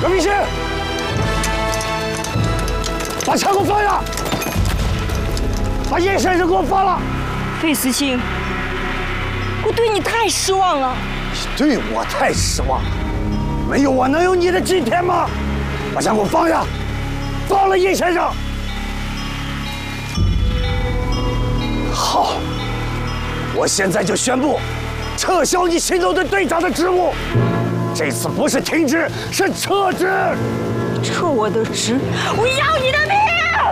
何必信，把枪给我放下，把叶先生给我放了。 费思清，我对你太失望了。 你对我太失望了，没有我能有你的今天吗？把枪给我放下，放了叶先生。好，我现在就宣布，撤销你新龙队队长的职务。这次不是停职，是撤职。 撤我的职，我要你的命！